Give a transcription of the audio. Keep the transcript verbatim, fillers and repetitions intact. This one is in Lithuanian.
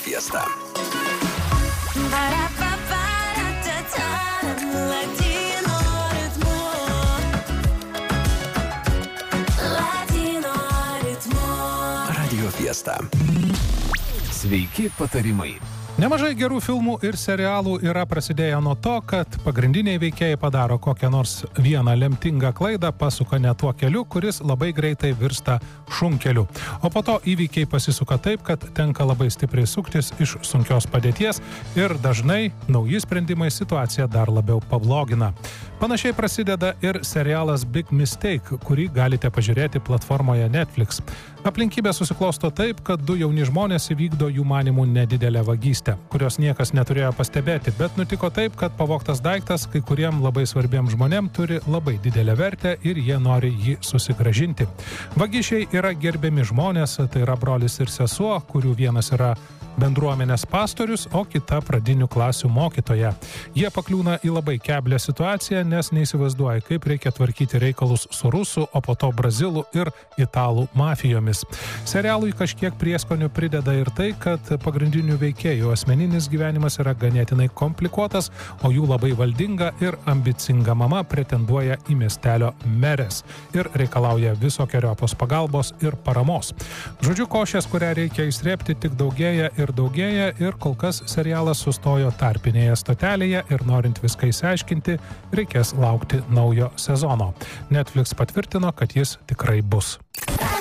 Fiesta. Radio Fiesta. Sveiki patarimai. Nemažai gerų filmų ir serialų yra prasidėję nuo to, kad pagrindiniai veikėjai padaro kokią nors vieną lemtingą klaidą, pasuka ne tuo keliu, kuris labai greitai virsta šunkeliu. O po to įvykiai pasisuka taip, kad tenka labai stipriai suktis iš sunkios padėties ir dažnai nauji sprendimai situaciją dar labiau pablogina. Panašiai prasideda ir serialas Big Mistake, kurį galite pažiūrėti platformoje Netflix. Aplinkybė susiklosto taip, kad du jauni žmonės įvykdo jų manimų nedidelę vagystę, kurios niekas neturėjo pastebėti, bet nutiko taip, kad pavogtas daiktas kai kuriem labai svarbiem žmonėm turi labai didelę vertę ir jie nori jį susigrąžinti. Vagišiai yra gerbiami žmonės, tai yra brolis ir sesuo, kurių vienas yra bendruomenės pastorius, o kita pradinių klasių mokytoja. Jie pakliūna į labai keblią situaciją, nes neįsivaizduoja, kaip reikia tvarkyti reikalus su rusų, o po to brazilų ir italų mafijomis. Serialui kažkiek prieskonių prideda ir tai, kad pagrindinių veikėjų asmeninis gyvenimas yra ganėtinai komplikuotas, o jų labai valdinga ir ambicinga mama pretenduoja į miestelio merės ir reikalauja visokiojopos pagalbos ir paramos. Žodžiu, košės, kurią reikia įsrėbti, tik daugėja ir daugėja ir kol kas serialas sustojo tarpinėje stotelėje ir norint viską išsiaiškinti, reikės laukti naujo sezono. Netflix patvirtino, kad jis tikrai bus.